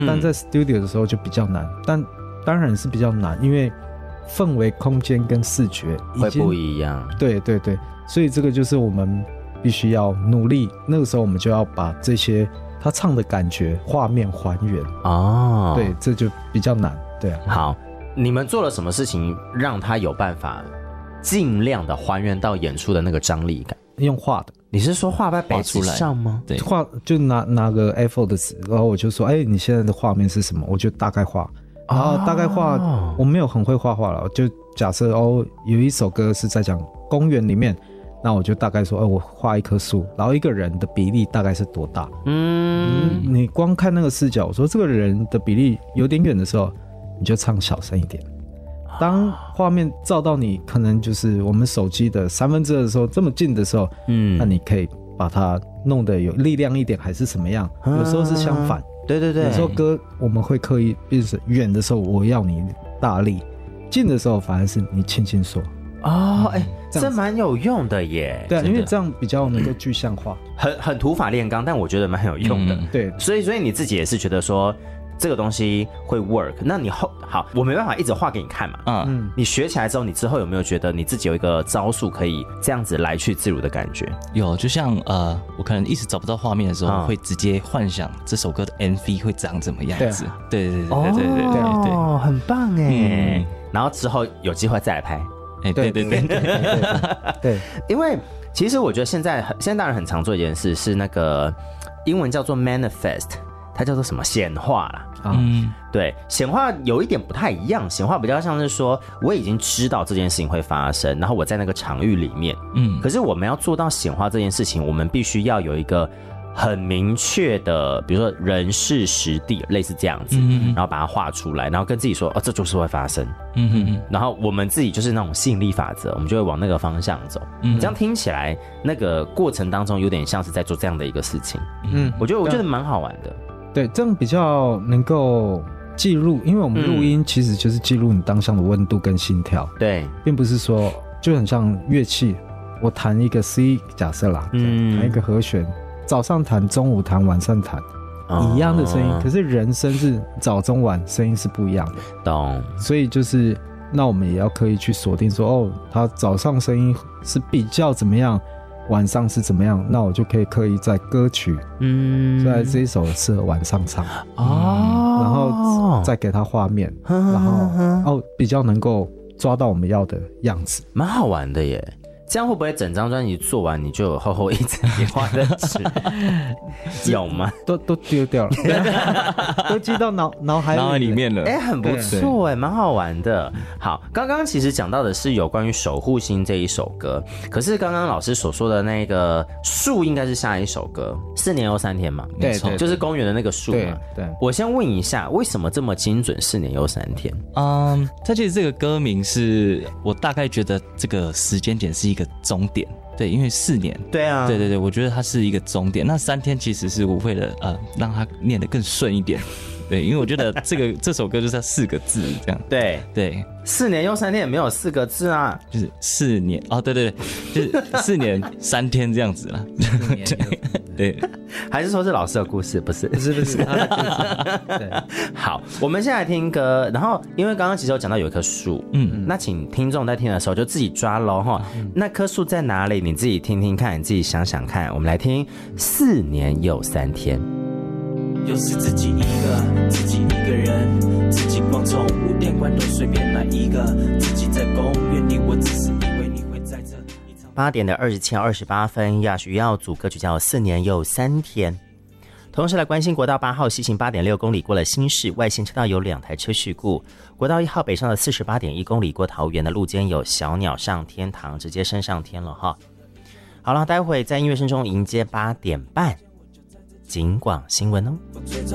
但在 studio 的时候就比较难，但当然是比较难，因为氛围、空间跟视觉会不一样。 对对对，所以这个就是我们必须要努力。那个时候我们就要把这些他唱的感觉、画面还原。 哦， 对，这就比较难。对啊。 好，你们做了什么事情让他有办法尽量的还原到演出的那个张力感？ 用画的。 你是说画在白纸上吗？ 对，画就拿个 A4 的纸，然后我就说，你现在的画面是什么？我就大概画。然后大概画，我没有很会画画了，就假设有一首歌是在讲公园里面，那我就大概说，我画一棵树，然后一个人的比例大概是多大？你光看那个视角，我说这个人的比例有点远的时候，你就唱小声一点。当画面照到你可能就是我们手机的2/3的时候，这么近的时候，那你可以把它弄得有力量一点，还是什么样？有时候是相反。 对对对， 有时候歌我们会刻意，比如说远的时候我要你大力，近的时候反而是你轻轻说。 这蛮有用的耶。 对啊，因为这样比较能够具象化。 很土法炼钢，但我觉得蛮有用的。 对， 所以你自己也是觉得说这个东西会 work， 那你好，我没办法一直画给你看嘛。你学起来之后，你之后有没有觉得你自己有一个招数可以这样子来去自如的感觉？ 有，就像我可能一直找不到画面的时候，会直接幻想这首歌的 MV 会长怎么样子。对对对对对对对， 哦，很棒哎。然后之后有机会再来拍。 对对对对，因为其实我觉得现在大人很常做一件事，是那个英文叫做 manifest。它叫做什么显化啦？对，显化有一点不太一样，显化比较像是说我已经知道这件事情会发生，然后我在那个场域里面，可是我们要做到显化这件事情，我们必须要有一个很明确的，比如说人事时地，类似这样子，然后把它画出来，然后跟自己说，这就是会发生，然后我们自己就是那种吸引力法则，我们就会往那个方向走，这样听起来那个过程当中有点像是在做这样的一个事情，我觉得蛮好玩的。 对，这样比较能够记录，因为我们录音其实就是记录你当下的温度跟心跳， 对， 并不是说就很像乐器，我弹一个 C 假设啦，弹一个和弦，早上弹、中午弹、晚上弹，一样的声音，可是人声是早中晚声音是不一样的， 懂？所以就是那我们也要刻意去锁定说，他早上声音是比较怎么样，晚上是怎么样，那我就可以刻意在歌曲，所以这一首适合晚上唱，然后再给他画面，然后比较能够抓到我们要的样子， 蛮好玩的耶。这样会不会整张专辑做完你就有厚厚一整叠画的纸？有吗？ 都丢掉了，都记到脑海里面了。 很不错哎，蛮好玩的。好，刚刚其实讲到的是有关于守护星这一首歌，可是刚刚老师所说的那个树应该是下一首歌，4年又3天嘛， 对， 就是公园的那个树嘛。对，我先问一下，为什么这么精准？4年又3天？ 它其实这个歌名是我大概觉得这个时间点是一个终点，对，因为4年， 对啊， 对对对，我觉得它是一个终点。那3天其实是我为了让它念得更顺一点，对，因为我觉得这首歌就是它4个字这样， 对对 ，4年又3天也没有4个字啊， 就是4年对对对，就是4年3天这样子啦，对， 还是说是老师的故事？不是， 对， 好，我们现在听歌，然后因为刚刚其实有讲到有一棵树，那请听众在听的时候就自己抓咯哈，那棵树在哪里？你自己听听看，你自己想想看。我们来听4年又3天。 又是自己一个人，自己光从5点关都随便来一个，自己在公园里，我只是以为你会在这。 8点的27:28分，亚许要组歌曲叫《4年又3天》。同时来关心国道8号西行8.6公里过了新市，外线车道有2台车事故。国道1号北上的48.1公里过桃园的路肩有小鸟上天堂，直接升上天了哈。好了，待会在音乐声中迎接8点半警广新闻哦。